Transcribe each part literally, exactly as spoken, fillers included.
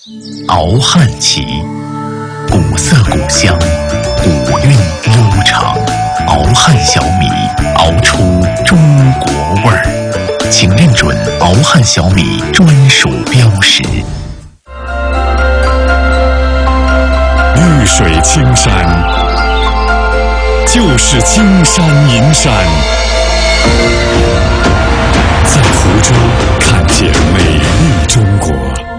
敖汉旗，古色古香，古韵悠长。敖汉小米，熬出中国味儿，请认准敖汉小米专属标识。 绿水青山，就是金山银山。在湖州看见美丽中国。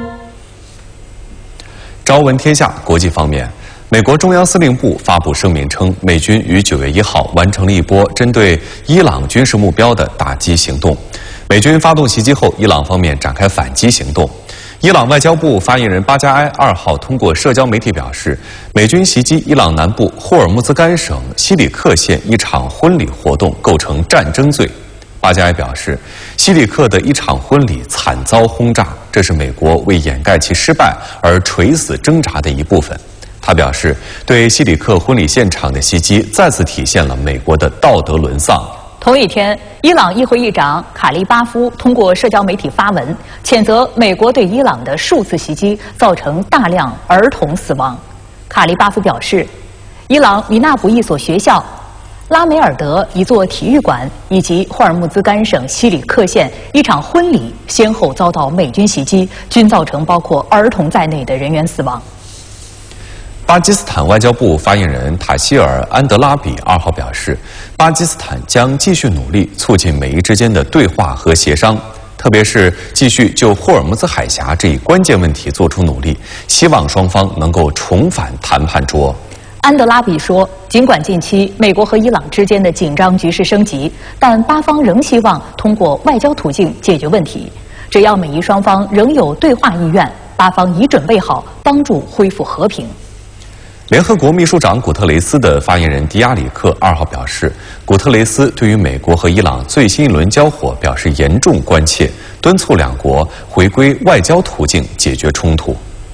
朝闻天下，国际方面，美国中央司令部发布声明称，美军于九月一号完成了一波针对伊朗军事目标的打击行动。美军发动袭击后，伊朗方面展开反击行动。伊朗外交部发言人巴加埃二号通过社交媒体表示，美军袭击伊朗南部霍尔木兹干省西里克县一场婚礼活动构成战争罪。巴加埃表示，西里克的一场婚礼惨遭轰炸，这是美国为掩盖其失败而垂死挣扎的一部分。他表示，对西里克婚礼现场的袭击再次体现了美国的道德沦丧。 同一天，伊朗议会议长卡利巴夫通过社交媒体发文，谴责美国对伊朗的数次袭击造成大量儿童死亡。卡利巴夫表示，伊朗米纳卜一所学校、拉梅尔德一座体育馆以及霍尔木兹干省西里克县一场婚礼先后遭到美军袭击，均造成包括儿童在内的人员死亡。 巴基斯坦外交部发言人塔希尔·安德拉比二号表示，巴基斯坦将继续努力促进美伊之间的对话和协商，特别是继续就霍尔木兹海峡这一关键问题做出努力，希望双方能够重返谈判桌。 安德拉比说，尽管近期美国和伊朗之间的紧张局势升级，但巴方仍希望通过外交途径解决问题。只要美伊双方仍有对话意愿，巴方已准备好帮助恢复和平。 联合国秘书长古特雷斯的发言人迪亚里克二号表示，古特雷斯对于美国和伊朗最新一轮交火表示严重关切，敦促两国回归外交途径解决冲突。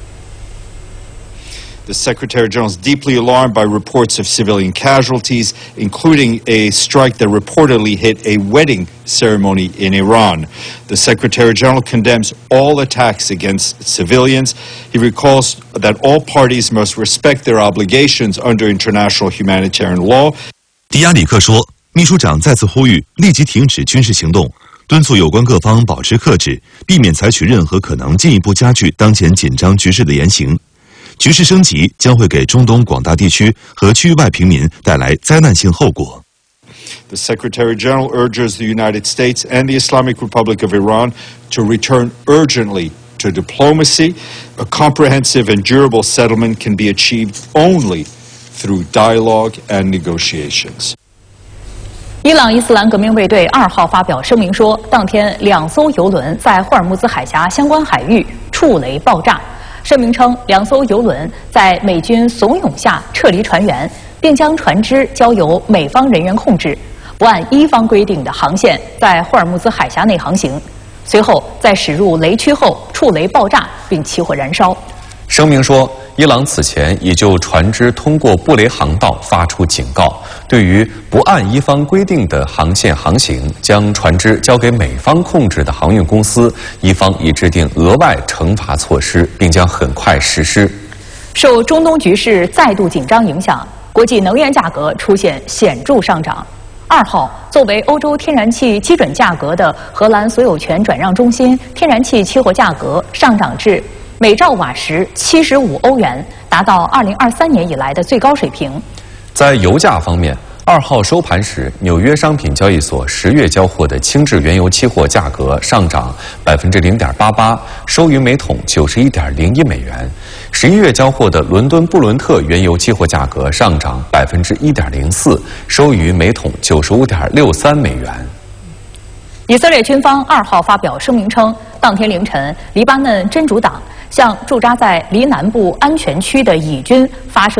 The Secretary General is deeply alarmed by reports of civilian casualties, including a strike that reportedly hit a wedding ceremony in Iran. The Secretary General condemns all attacks against civilians. He recalls that all parties must respect their obligations under international humanitarian law. 迪亚里克说，秘书长再次呼吁立即停止军事行动，敦促有关各方保持克制，避免采取任何可能进一步加剧当前紧张局势的言行。局势升级将会给中东广大地区和区域外平民带来灾难性后果。 The Secretary General urges the United States and the Islamic Republic of Iran to return urgently to diplomacy. A comprehensive and durable settlement can be achieved only through dialogue and negotiations. 伊朗伊斯兰革命卫队二号发表声明说，当天两艘油轮在霍尔木兹海峡相关海域触雷爆炸。声明称，两艘油轮在美军怂恿下撤离船员，并将船只交由美方人员控制，不按伊方规定的航线在霍尔木兹海峡内航行。随后在驶入雷区后触雷爆炸并起火燃烧。 声明说，伊朗此前已就船只通过布雷航道发出警告，对于不按伊方规定的航线航行，将船只交给美方控制的航运公司，伊方已制定额外惩罚措施，并将很快实施。 受中东局势再度紧张影响，国际能源价格出现显著上涨。二号，作为欧洲天然气基准价格的荷兰所有权转让中心，天然气期货价格上涨至每兆瓦时七十五欧元，达到二零二三年以来的最高水平。 在油价方面，二号收盘时，纽约商品交易所十月交货的轻质原油期货价格上涨百分之零点八八，收于每桶九十一点零一美元。十一月交货的伦敦布伦特原油期货价格上涨百分之一点零四，收于每桶九十五点六三美元。 以色列军方二号发表声明称，当天凌晨，黎巴嫩真主党向驻扎在黎南部安全区的以军发射